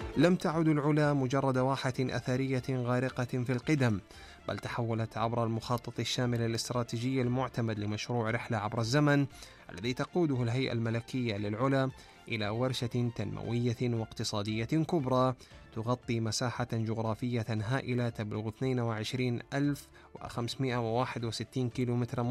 لم تعد العلا مجرد واحة أثرية غارقة في القدم، بل تحولت عبر المخطط الشامل الاستراتيجي المعتمد لمشروع رحلة عبر الزمن الذي تقوده الهيئة الملكية للعلا إلى ورشة تنموية واقتصادية كبرى تغطي مساحة جغرافية هائلة تبلغ 22,561 كيلومترا